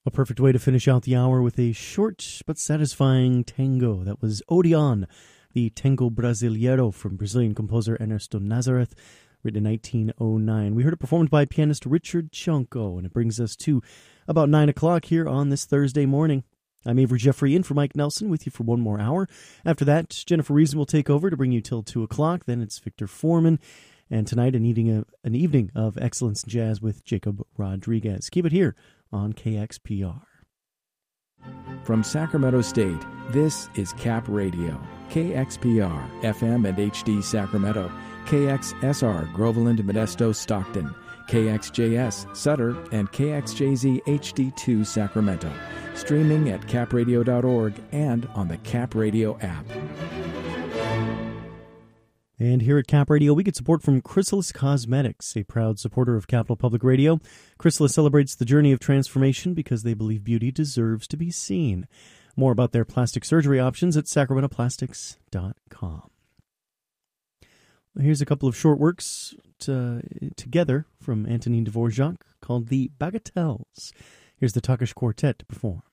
A perfect way to finish out the hour with a short but satisfying tango. That was Odeon, the Tango Brasileiro from Brazilian composer Ernesto Nazareth, written in 1909. We heard it performed by pianist Richard Cianco, and it brings us to about 9 o'clock here on this Thursday morning. I'm Avery Jeffrey in for Mike Nelson with you for one more hour. After that, Jennifer Reason will take over to bring you till 2 o'clock. Then it's Victor Foreman. And tonight, an evening of excellence jazz with Jacob Rodriguez. Keep it here on KXPR. From Sacramento State, this is Cap Radio. KXPR, FM and HD Sacramento. KXSR, Groveland, Modesto, Stockton. KXJS, Sutter, and KXJZ HD2 Sacramento. Streaming at capradio.org and on the Cap Radio app. And here at Cap Radio, we get support from Chrysalis Cosmetics, a proud supporter of Capital Public Radio. Chrysalis celebrates the journey of transformation because they believe beauty deserves to be seen. More about their plastic surgery options at sacramentoplastics.com. Here's a couple of short works together from Antonin Dvorak called The Bagatelles. Here's the Takesh Quartet to perform.